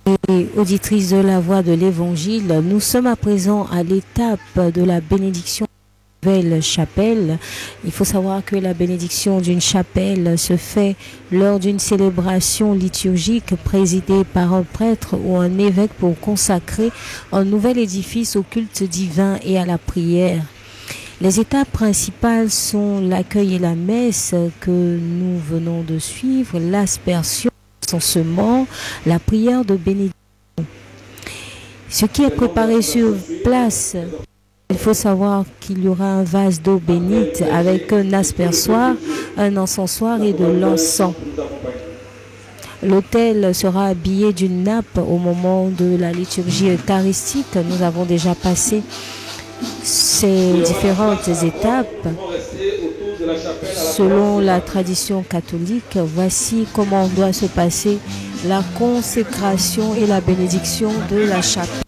Et auditrices de la voix de l'Évangile, nous sommes à présent à l'étape de la bénédiction de la nouvelle chapelle. Il faut savoir que la bénédiction d'une chapelle se fait lors d'une célébration liturgique présidée par un prêtre ou un évêque pour consacrer un nouvel édifice au culte divin et à la prière. Les étapes principales sont l'accueil et la messe que nous venons de suivre, l'aspersion, l'encensement, la prière de bénédiction. Ce qui est préparé sur place, il faut savoir qu'il y aura un vase d'eau bénite avec un aspersoir, un encensoir et de l'encens. L'autel sera habillé d'une nappe au moment de la liturgie eucharistique. Nous avons déjà passé ces différentes étapes. Selon la tradition catholique, voici comment doit se passer la consécration et la bénédiction de la chapelle.